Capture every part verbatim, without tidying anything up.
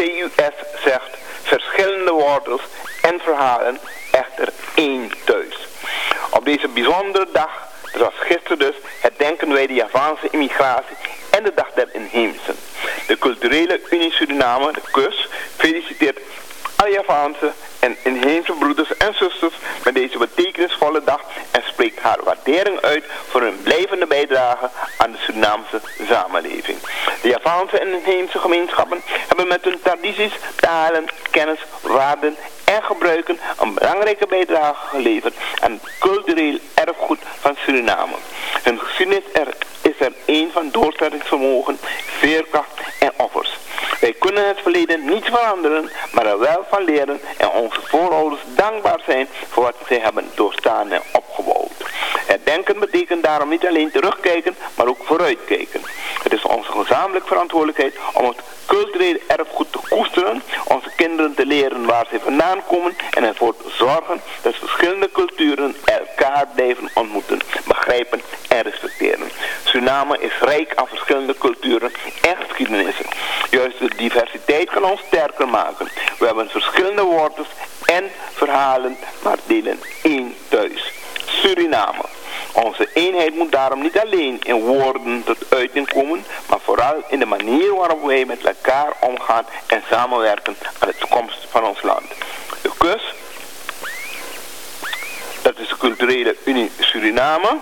U S zegt verschillende wortels en verhalen, echter één thuis. Op deze bijzondere dag, zoals gisteren dus, herdenken wij de Javaanse immigratie en de dag der inheemsen. De Culturele Unie Suriname, de C U S, feliciteert alle Javaanse en inheemse broeders en zusters met deze betekenisvolle dag en spreekt haar waardering uit voor hun blijvende bijdrage aan de Surinaamse samenleving. De Javaanse en inheemse gemeenschappen hebben met hun tradities, talen, kennis, waarden en gebruiken een belangrijke bijdrage geleverd aan het cultureel erfgoed van Suriname. Hun geschiedenis er, is er een van doorzettingsvermogen, veerkracht en offers. Wij kunnen het verleden niet veranderen, maar er wel van leren en onze voorouders dankbaar zijn voor wat zij hebben doorstaan en opgebouwd. Herdenken betekent daarom niet alleen terugkijken, maar ook vooruitkijken. Het is onze gezamenlijke verantwoordelijkheid om het culturele erfgoed te koesteren, onze kinderen te leren waar ze vandaan komen en ervoor te zorgen dat verschillende culturen elkaar blijven ontmoeten, begrijpen en respecteren. Suriname is rijk aan verschillende culturen en geschiedenissen. Juist de diversiteit kan ons sterker maken. We hebben verschillende wortels en verhalen, maar delen één thuis. Suriname. Onze eenheid moet daarom niet alleen in woorden tot uiting komen, maar vooral in de manier waarop wij met elkaar omgaan en samenwerken aan de toekomst van ons land. De C U S, dat is de Culturele Unie Suriname.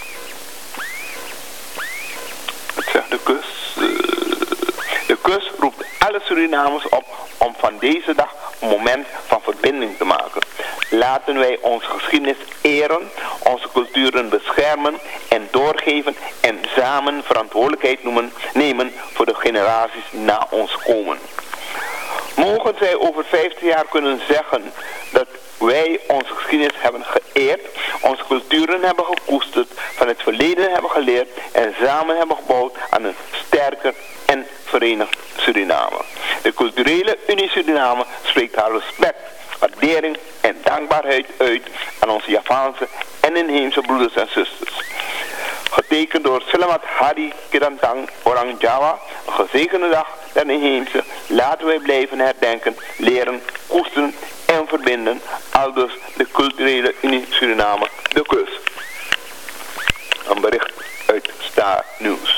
Wat zegt de C U S? De C U S roept alle Surinamers op om van deze dag een moment van verbinding te maken. Laten wij onze geschiedenis eren, onze culturen beschermen en doorgeven en samen verantwoordelijkheid noemen, nemen voor de generaties na ons komen. Mogen zij over vijftig jaar kunnen zeggen dat wij onze geschiedenis hebben geëerd, onze culturen hebben gekoesterd, van het verleden hebben geleerd en samen hebben gebouwd aan een sterker en verenigd Suriname. De Culturele Unie Suriname spreekt haar respect, waardering en dankbaarheid uit aan onze Javaanse en inheemse broeders en zusters. Getekend door Selamat Hari Kirantang Orang Jawa, een gezegende dag der inheemse, laten wij blijven herdenken, leren, koesteren en verbinden, aldus de Culturele Unie Suriname, de C U S. Een bericht uit Star News.